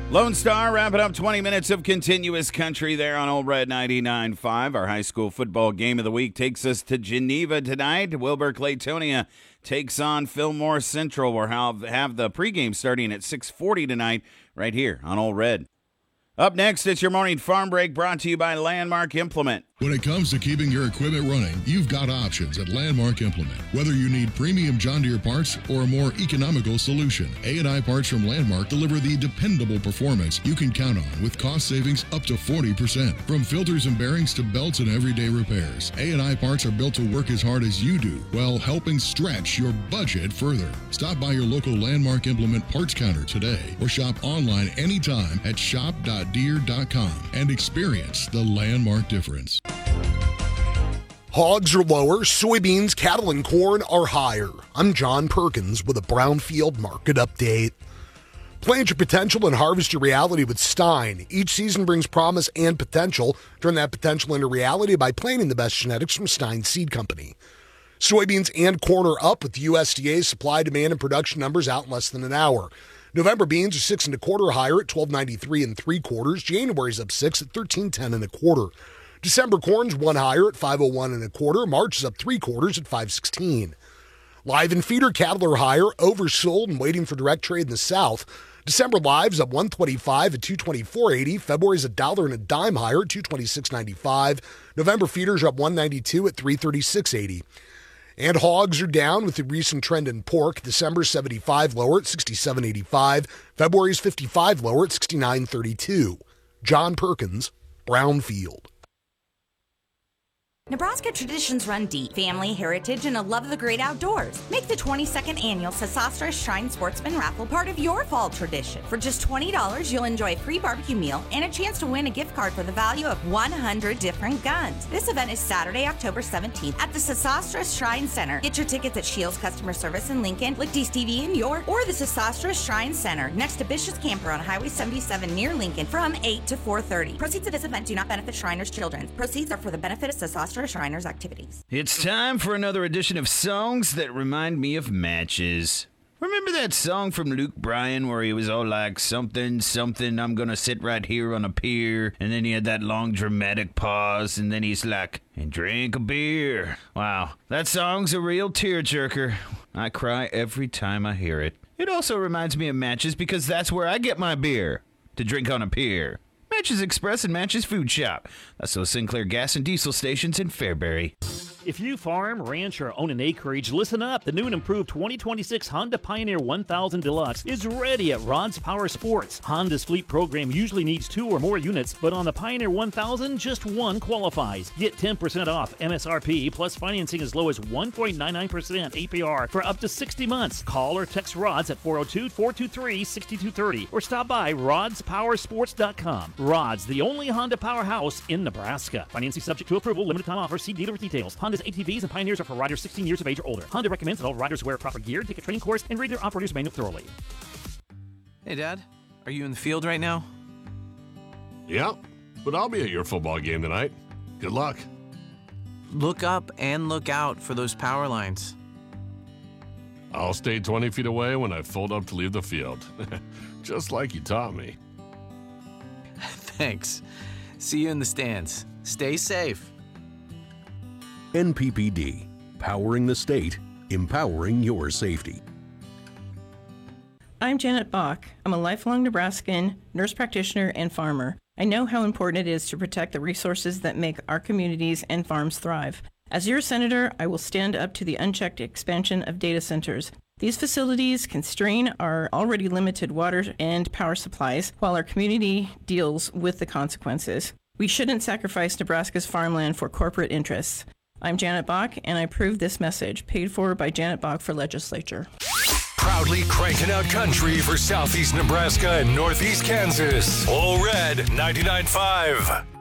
Lone Star wrapping up 20 minutes of continuous country there on Old Red 99.5. Our high school football game of the week takes us to Geneva tonight. Wilbur Claytonia takes on Fillmore Central. We'll have the pregame starting at 6:40 tonight right here on Old Red. Up next, it's your morning farm break brought to you by Landmark Implement. When it comes to keeping your equipment running, you've got options at Landmark Implement. Whether you need premium John Deere parts or a more economical solution, A&I parts from Landmark deliver the dependable performance you can count on with cost savings up to 40%. From filters and bearings to belts and everyday repairs, A&I parts are built to work as hard as you do while helping stretch your budget further. Stop by your local Landmark Implement parts counter today or shop online anytime at shop.deere.com and experience the Landmark difference. Hogs are lower, soybeans, cattle, and corn are higher. I'm John Perkins with a Brownfield Market Update. Plant your potential and harvest your reality with Stein. Each season brings promise and potential. Turn that potential into reality by planting the best genetics from Stein Seed Company. Soybeans and corn are up with the USDA supply, demand, and production numbers out in less than an hour. November beans are 6 1/4 higher at $12.93 3/4. January's up 6 at $13.10 1/4. December corn's 1 higher at $5.01 1/4. March is up 3/4 at $5.16. Live and feeder cattle are higher, oversold and waiting for direct trade in the South. December live's up $1.25 at $224.80. February's $1.10 higher at $226.95. November feeders are up $1.92 at $336.80. And hogs are down with the recent trend in pork. December's 75 lower at 67.85. February's 55 lower at 69.32. John Perkins, Brownfield. Nebraska traditions run deep. Family, heritage, and a love of the great outdoors. Make the 22nd annual Sesostris Shrine Sportsman Raffle part of your fall tradition. For just $20, you'll enjoy a free barbecue meal and a chance to win a gift card for the value of 100 different guns. This event is Saturday, October 17th at the Sesostris Shrine Center. Get your tickets at Shields Customer Service in Lincoln, Lichty's TV in York, or the Sesostris Shrine Center next to Bishop's Camper on Highway 77 near Lincoln from 8 to 4:30. Proceeds of this event do not benefit Shriners' children. Proceeds are for the benefit of Sesostris Shriners activities. It's time for another edition of Songs That Remind Me of Matches. Remember that song from Luke Bryan where he was all like, something, something, I'm gonna sit right here on a pier, and then he had that long dramatic pause, and then he's like, and drink a beer. Wow, that song's a real tearjerker. I cry every time I hear it. It also reminds me of Matches because that's where I get my beer, to drink on a pier. Matches Express and Matches Food Shop. That's those Sinclair gas and diesel stations in Fairbury. If you farm, ranch, or own an acreage, listen up. The new and improved 2026 Honda Pioneer 1000 Deluxe is ready at Rod's Power Sports. Honda's fleet program usually needs 2 or more units, but on the Pioneer 1000, just 1 qualifies. Get 10% off MSRP plus financing as low as 1.99% APR for up to 60 months. Call or text Rods at 402-423-6230 or stop by rodspowersports.com. Rods, the only Honda powerhouse in Nebraska. Financing subject to approval, limited time offer. See dealer for details. Honda's ATVs and Pioneers are for riders 16 years of age or older. Honda recommends that all riders wear proper gear, take a training course, and read their operator's manual thoroughly. Hey, Dad. Are you in the field right now? Yeah, but I'll be at your football game tonight. Good luck. Look up and look out for those power lines. I'll stay 20 feet away when I fold up to leave the field. Just like you taught me. Thanks. See you in the stands. Stay safe. NPPD, powering the state, empowering your safety. I'm Janet Bach. I'm a lifelong Nebraskan, nurse practitioner, and farmer. I know how important it is to protect the resources that make our communities and farms thrive. As your senator, I will stand up to the unchecked expansion of data centers. These facilities constrain our already limited water and power supplies while our community deals with the consequences. We shouldn't sacrifice Nebraska's farmland for corporate interests. I'm Janet Bach, and I approve this message, paid for by Janet Bach for legislature. Proudly cranking out country for Southeast Nebraska and Northeast Kansas. All Red 99.5.